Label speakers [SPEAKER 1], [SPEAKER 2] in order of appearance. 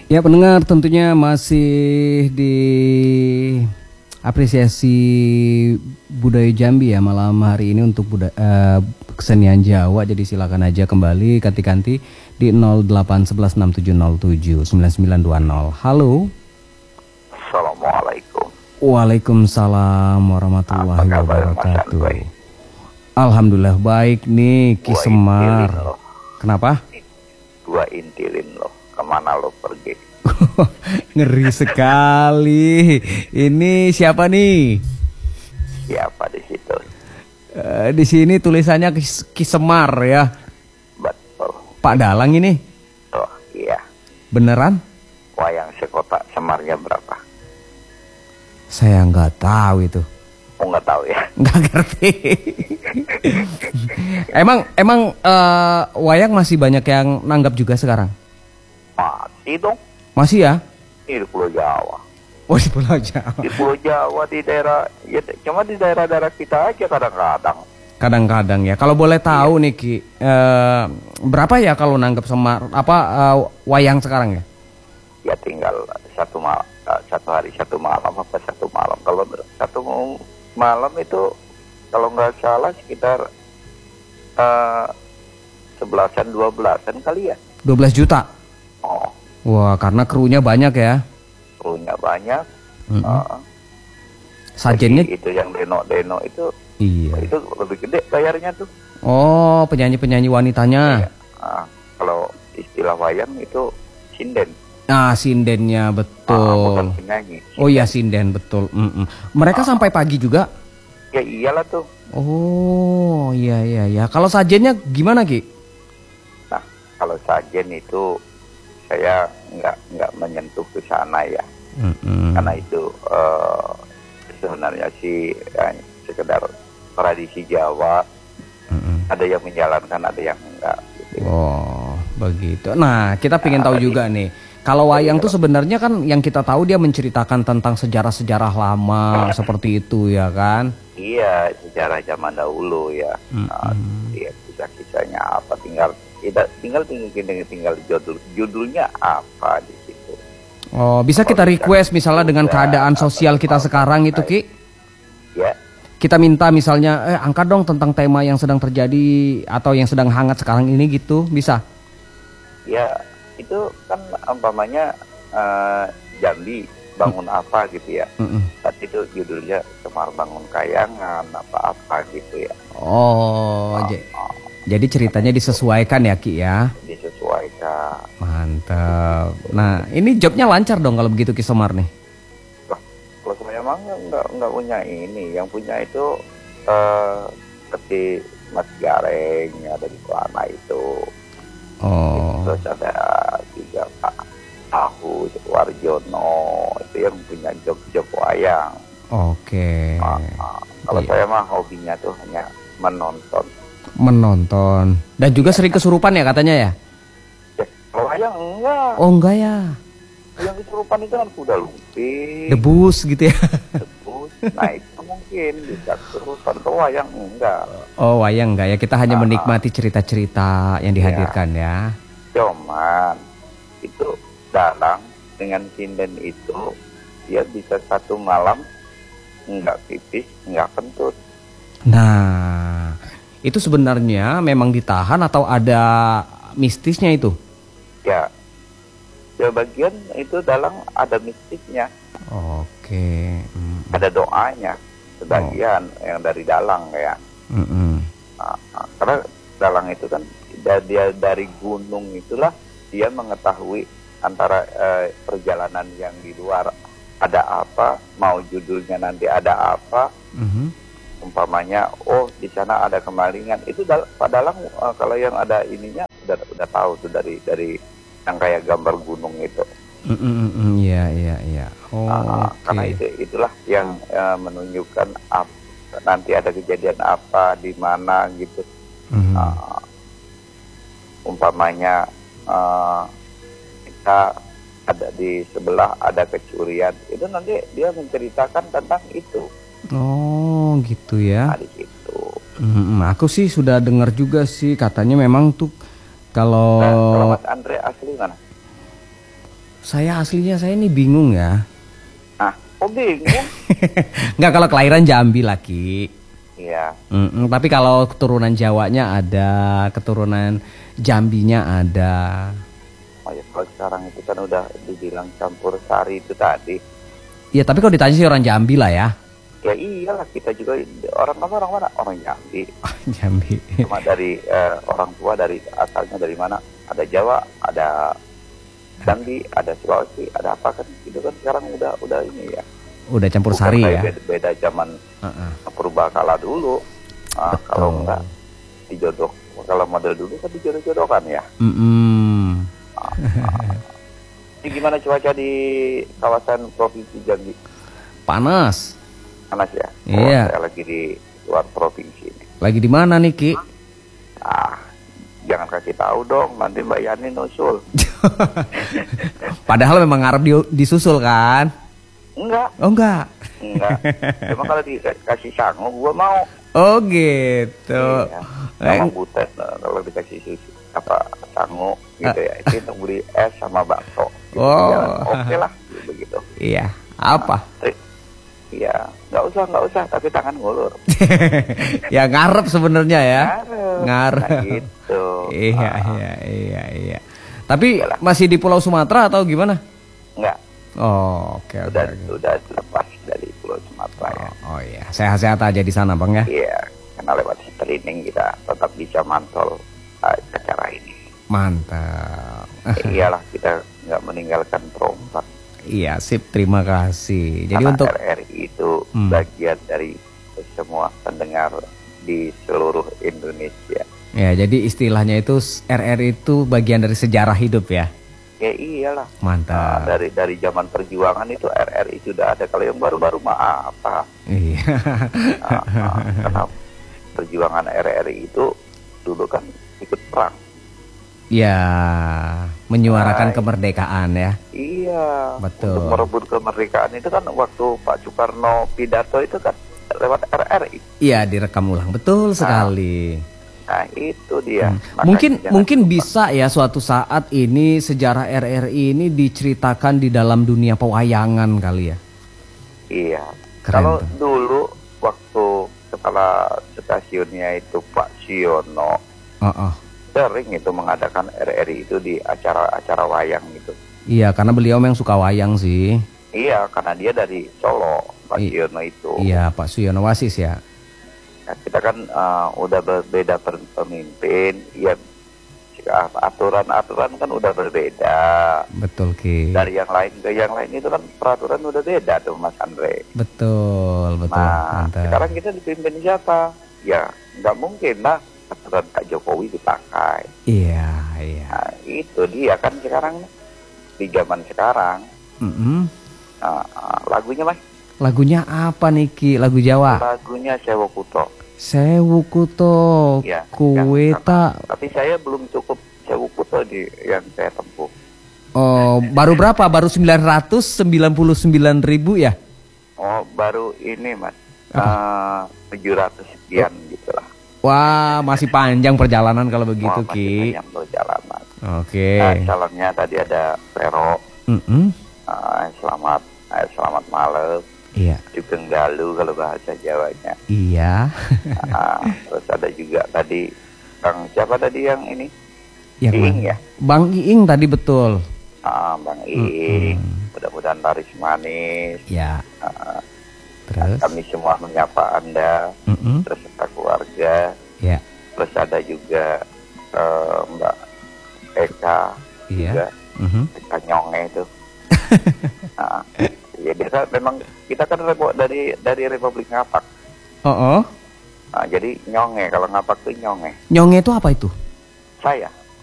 [SPEAKER 1] Ya pendengar, tentunya masih di apresiasi budaya Jambi ya malam hari ini untuk kesenian Jawa. Jadi silakan aja kembali ganti-ganti di 081167079920. Halo.
[SPEAKER 2] Assalamualaikum.
[SPEAKER 1] Waalaikumsalam warahmatullahi
[SPEAKER 2] Apa kabar, Mas
[SPEAKER 1] wabarakatuh.
[SPEAKER 2] Andri?
[SPEAKER 1] Alhamdulillah baik nih Ki
[SPEAKER 2] Gua
[SPEAKER 1] Semar.
[SPEAKER 2] intilin lo.
[SPEAKER 1] Kenapa?
[SPEAKER 2] Gua intilin lo. Kemana lo pergi?
[SPEAKER 1] Ngeri sekali. Ini siapa nih?
[SPEAKER 2] Siapa di situ?
[SPEAKER 1] Di sini tulisannya Ki Semar ya.
[SPEAKER 2] Betul.
[SPEAKER 1] Pak Dalang ini.
[SPEAKER 2] Oh iya.
[SPEAKER 1] Beneran?
[SPEAKER 2] Wayang sekotak Semarnya berapa?
[SPEAKER 1] Saya nggak tahu itu.
[SPEAKER 2] Oh nggak tahu ya.
[SPEAKER 1] Nggak ngerti. emang wayang masih banyak yang nanggap juga sekarang?
[SPEAKER 2] Masih dong.
[SPEAKER 1] Masih ya?
[SPEAKER 2] Ini di Pulau Jawa.
[SPEAKER 1] Oh di Pulau Jawa.
[SPEAKER 2] Di Pulau Jawa di daerah ya cuma di daerah-daerah kita aja kadang-kadang.
[SPEAKER 1] Kadang-kadang ya. Kalau boleh tahu nih Ki, berapa ya kalau nanggap Semar wayang sekarang ya?
[SPEAKER 2] Ya tinggal satu hari satu malam apa satu malam. Kalau satu malam itu kalau nggak salah sekitar 11-an 12-an kali ya.
[SPEAKER 1] 12 juta.
[SPEAKER 2] Oh,
[SPEAKER 1] Wah, karena krunya banyak ya.
[SPEAKER 2] krunya banyak.
[SPEAKER 1] Sajennya
[SPEAKER 2] Jadi itu yang deno itu
[SPEAKER 1] iya.
[SPEAKER 2] itu lebih gede bayarnya tuh.
[SPEAKER 1] Oh, penyanyi-penyanyi wanitanya.
[SPEAKER 2] Iya. Kalau istilah wayang itu sinden.
[SPEAKER 1] Ah, sindennya
[SPEAKER 2] Bukan
[SPEAKER 1] betul.
[SPEAKER 2] penyanyi.
[SPEAKER 1] Oh iya, sinden betul. Mereka sampai pagi juga.
[SPEAKER 2] Ya iyalah tuh.
[SPEAKER 1] Oh, iya iya ya. Kalau sajennya gimana, Ki?
[SPEAKER 2] Nah, kalau sajen itu saya nggak menyentuh ke sana ya. Karena itu sebenarnya sih sekedar tradisi Jawa. Ada yang menjalankan, ada yang enggak. Gitu.
[SPEAKER 1] Oh, begitu. Nah, kita pengen tahu juga nih. Kalau wayang tuh sebenarnya kan yang kita tahu dia menceritakan tentang sejarah-sejarah lama seperti itu ya kan?
[SPEAKER 2] Iya, sejarah zaman dahulu ya. Iya, kisah-kisahnya apa? Tinggal judulnya apa di situ.
[SPEAKER 1] Oh, bisa kita request misalnya dengan keadaan sosial kita sekarang itu, Ki?
[SPEAKER 2] Ya.
[SPEAKER 1] Kita minta misalnya, angkat dong tentang tema yang sedang terjadi atau yang sedang hangat sekarang ini gitu, bisa?
[SPEAKER 2] Ya, itu kan umpamanya Jambi bangun apa gitu ya. Tapi itu judulnya Semar bangun kayangan apa-apa gitu ya.
[SPEAKER 1] Oh, jadi ceritanya disesuaikan ya Ki ya?
[SPEAKER 2] Disesuaikan.
[SPEAKER 1] Mantap. Nah, ini jobnya lancar dong kalau begitu Ki Semar nih?
[SPEAKER 2] Kalau saya emang nggak punya ini, yang punya itu seperti Mas Gareng ada di sana itu.
[SPEAKER 1] Oh.
[SPEAKER 2] Terus ada juga Pak Tahu Warjono itu yang punya job wayang.
[SPEAKER 1] Oke.
[SPEAKER 2] Kalau
[SPEAKER 1] iya.
[SPEAKER 2] saya mah hobinya tuh hanya menonton.
[SPEAKER 1] Menonton. Dan juga sering kesurupan ya katanya ya?
[SPEAKER 2] Kalau wayang enggak.
[SPEAKER 1] Oh enggak ya.
[SPEAKER 2] Yang kesurupan itu kan kuda lumping.
[SPEAKER 1] Debus gitu ya?
[SPEAKER 2] Debus. Nah itu mungkin bisa kesurupan. Kalau wayang enggak.
[SPEAKER 1] Oh wayang enggak ya? Kita hanya menikmati cerita-cerita yang dihadirkan ya.
[SPEAKER 2] Cuman itu dalang dengan sinden itu dia bisa satu malam enggak pipis, enggak kentut.
[SPEAKER 1] Nah, itu sebenarnya memang ditahan atau ada mistisnya itu?
[SPEAKER 2] Ya, bagian itu dalang ada mistisnya.
[SPEAKER 1] Oke.
[SPEAKER 2] Ada doanya sebagian yang dari dalang ya. Karena dalang itu kan dia dari gunung itulah dia mengetahui antara perjalanan yang di luar ada apa, mau judulnya nanti ada apa. Umpamanya di sana ada kemalingan itu Pak Dalang kalau yang ada ininya udah tahu tuh dari yang kayak gambar gunung itu.
[SPEAKER 1] Iya.
[SPEAKER 2] Karena itulah yang menunjukkan nanti ada kejadian apa di mana gitu. Umpamanya kita ada di sebelah ada kecurian itu nanti dia menceritakan tentang itu.
[SPEAKER 1] Oh gitu ya.
[SPEAKER 2] Nah, di situ.
[SPEAKER 1] Aku sih sudah dengar juga sih katanya memang tuh kalau
[SPEAKER 2] Mas Andre asli mana?
[SPEAKER 1] Saya aslinya saya ini bingung ya.
[SPEAKER 2] Ah, oh bingung?
[SPEAKER 1] Nggak, kalau kelahiran Jambi lagi.
[SPEAKER 2] Iya.
[SPEAKER 1] Tapi kalau keturunan Jawanya ada, keturunan Jambinya ada.
[SPEAKER 2] Oh ya, kalau sekarang itu kan udah dibilang campur sari itu tadi.
[SPEAKER 1] Iya, tapi kalau ditanya sih orang Jambi lah ya.
[SPEAKER 2] Ya iyalah, kita juga orang mana? Orang Jambi.
[SPEAKER 1] Jambi.
[SPEAKER 2] Cuma dari orang tua dari asalnya dari mana? Ada Jawa, ada Jambi, ada Sulawesi, ada apa kan? Itu kan sekarang udah ini ya.
[SPEAKER 1] Udah campur
[SPEAKER 2] Bukan
[SPEAKER 1] sari ya.
[SPEAKER 2] Beda zaman purbakala dulu. Kalau enggak dijodoh, kalau model dulu kan dijodoh-jodohkan ya. Ini gimana cuaca di kawasan provinsi Jambi?
[SPEAKER 1] Panas.
[SPEAKER 2] Panas ya?
[SPEAKER 1] Iya.
[SPEAKER 2] Saya lagi di luar provinsi ini.
[SPEAKER 1] Lagi di mana nih, Ki?
[SPEAKER 2] Jangan kasih tahu dong, nanti Mbak Yani nusul.
[SPEAKER 1] Padahal memang ngarep disusul kan?
[SPEAKER 2] Enggak.
[SPEAKER 1] Oh enggak.
[SPEAKER 2] Cuma kalau dikasih sangu gua mau.
[SPEAKER 1] Oh gitu.
[SPEAKER 2] Iya. Sama butet kalau dikasih susu apa sangu gitu ya. Itu untuk beli es sama bakso. Gitu. Oke lah begitu.
[SPEAKER 1] Iya. Apa?
[SPEAKER 2] Iya, nggak usah, tapi tangan ngulur.
[SPEAKER 1] Ya ngarep sebenarnya ya. Ngarep.
[SPEAKER 2] Nah, gitu.
[SPEAKER 1] Iya. Tapi iyalah. Masih di Pulau Sumatera atau gimana?
[SPEAKER 2] Enggak.
[SPEAKER 1] Oh, oke.
[SPEAKER 2] Udah lepas dari Pulau Sumatera ya.
[SPEAKER 1] Oh iya, sehat-sehat aja di sana, Bang ya.
[SPEAKER 2] Iya, karena lewat streaming kita tetap bisa mantau acara ini.
[SPEAKER 1] Mantap.
[SPEAKER 2] Iyalah, kita nggak meninggalkan perompak.
[SPEAKER 1] Iya, sip, terima kasih. Jadi
[SPEAKER 2] karena
[SPEAKER 1] untuk
[SPEAKER 2] RRI itu bagian dari semua pendengar di seluruh Indonesia.
[SPEAKER 1] Ya, jadi istilahnya itu RRI itu bagian dari sejarah hidup ya.
[SPEAKER 2] Ya iyalah.
[SPEAKER 1] Mantap.
[SPEAKER 2] Dari zaman perjuangan itu RRI sudah ada. Kalau yang baru-baru mah apa?
[SPEAKER 1] Iya.
[SPEAKER 2] Karena perjuangan RRI itu dulu kan ikut perang.
[SPEAKER 1] Ya, menyuarakan kemerdekaan ya.
[SPEAKER 2] Iya.
[SPEAKER 1] Betul.
[SPEAKER 2] Untuk merebut kemerdekaan itu kan waktu Pak Soekarno pidato itu kan lewat RRI.
[SPEAKER 1] Iya, direkam ulang. Betul sekali.
[SPEAKER 2] Nah, itu dia.
[SPEAKER 1] Mungkin bisa ya suatu saat ini sejarah RRI ini diceritakan di dalam dunia pewayangan kali ya.
[SPEAKER 2] Iya.
[SPEAKER 1] Keren
[SPEAKER 2] Kalau
[SPEAKER 1] tuh.
[SPEAKER 2] dulu waktu kepala stasiunnya itu Pak Siono. Sering itu mengadakan RRI itu di acara-acara wayang gitu.
[SPEAKER 1] Iya, karena beliau memang suka wayang sih.
[SPEAKER 2] Iya, karena dia dari Solo, Pak Siono itu.
[SPEAKER 1] Iya, Pak Suyono Wasis ya.
[SPEAKER 2] Nah, kita kan udah berbeda pemimpin, ya aturan-aturan kan udah berbeda.
[SPEAKER 1] Betul, Ki.
[SPEAKER 2] Dari yang lain ke yang lain itu kan peraturan udah beda tuh, Mas Andre.
[SPEAKER 1] Betul.
[SPEAKER 2] Nah,
[SPEAKER 1] mantap.
[SPEAKER 2] sekarang kita dipimpin siapa? Ya, nggak mungkin lah aturan Pak Jokowi dipakai.
[SPEAKER 1] Iya.
[SPEAKER 2] Nah, itu dia kan sekarang di zaman sekarang. Lagunya Mas?
[SPEAKER 1] Lagunya apa nih, Ki? Lagu Jawa?
[SPEAKER 2] Lagunya Sewu Kuto.
[SPEAKER 1] Sewu Kuto.
[SPEAKER 2] Ya,
[SPEAKER 1] Kue tak.
[SPEAKER 2] Tapi saya belum cukup Sewu Kuto yang saya tempuh.
[SPEAKER 1] Oh, baru berapa? Baru 999.000 ya?
[SPEAKER 2] Oh, baru ini Mas. 700 sekian gitulah.
[SPEAKER 1] Wah, masih panjang perjalanan kalau begitu, Ki.
[SPEAKER 2] Masih panjang perjalanan.
[SPEAKER 1] Oke.
[SPEAKER 2] Calonnya tadi ada Vero. Selamat malam.
[SPEAKER 1] Iya.
[SPEAKER 2] Sugeng Dalu kalau bahasa Jawanya.
[SPEAKER 1] Iya.
[SPEAKER 2] Terus ada juga tadi Bang siapa tadi yang ini?
[SPEAKER 1] Yang
[SPEAKER 2] Iing ya?
[SPEAKER 1] Bang Iing tadi betul.
[SPEAKER 2] Bang Iing. Mudah-mudahan laris manis.
[SPEAKER 1] Ya. Terus
[SPEAKER 2] kami semua menyapa Anda beserta keluarga.
[SPEAKER 1] Ya.
[SPEAKER 2] Terus ada juga Mbak Eka.
[SPEAKER 1] Iya.
[SPEAKER 2] Juga Eka Nyonge itu. Ya biasa memang kita kan dari Republik Ngapak.
[SPEAKER 1] Nah,
[SPEAKER 2] jadi Nyonge, kalau Ngapak tuh Nyonge.
[SPEAKER 1] Nyonge itu apa itu?
[SPEAKER 2] Saya.